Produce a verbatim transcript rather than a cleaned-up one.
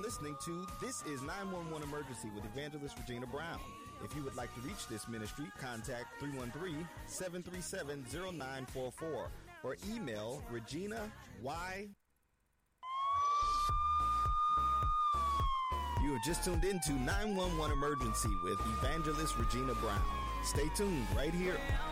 listening to This is nine one one Emergency with Evangelist Regina Brown. If you would like to reach this ministry, contact three one three, seven three seven, zero nine four four or email Regina Y. You have just tuned into nine one one Emergency with Evangelist Regina Brown. Stay tuned right here.